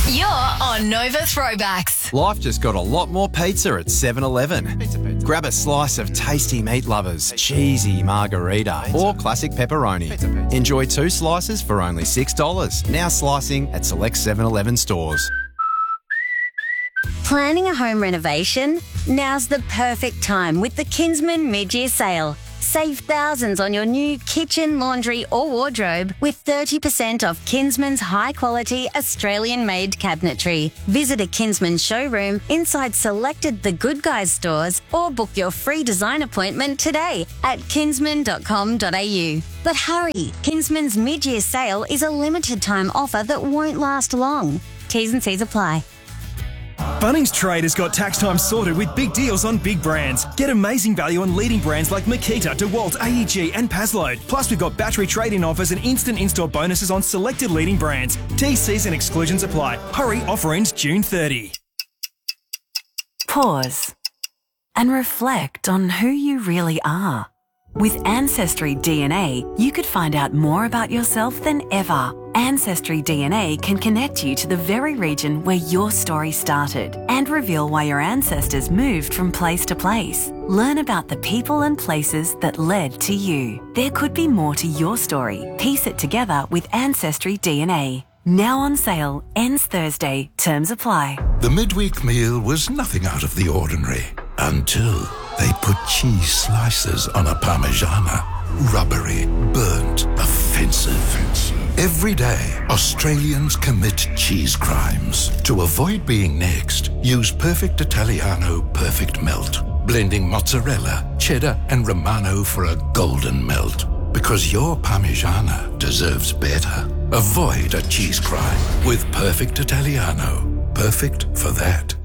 You're on Nova Throwbacks. Life just got a lot more pizza at 7-Eleven. Grab a slice of tasty meat lovers, cheesy margarita, or classic pepperoni. Enjoy 2 slices for only $6. Now slicing at select 7-Eleven stores. Planning a home renovation? Now's the perfect time with the Kinsman mid-year sale. Save thousands on your new kitchen, laundry or wardrobe with 30% off Kinsman's high-quality Australian-made cabinetry. Visit a Kinsman showroom inside selected The Good Guys stores or book your free design appointment today at kinsman.com.au. But hurry, Kinsman's mid-year sale is a limited-time offer that won't last long. T's and C's apply. Bunnings Trade has got tax time sorted with big deals on big brands. Get amazing value on leading brands like Makita, DeWalt, AEG and Pazload. Plus we've got battery trade-in offers and instant in-store bonuses on selected leading brands. TCs and exclusions apply. Hurry, offer ends June 30. Pause and reflect on who you really are. With Ancestry DNA, you could find out more about yourself than ever. Ancestry DNA can connect you to the very region where your story started and reveal why your ancestors moved from place to place. Learn about the people and places that led to you. There could be more to your story. Piece it together with Ancestry DNA. Now on sale, ends Thursday. Terms apply. The midweek meal was nothing out of the ordinary until they put cheese slices on a Parmigiana. Rubbery, burnt, offensive. Every day, Australians commit cheese crimes. To avoid being next, use Perfect Italiano Perfect Melt. Blending mozzarella, cheddar and Romano for a golden melt. Because your Parmigiana deserves better. Avoid a cheese crime with Perfect Italiano. Perfect for that.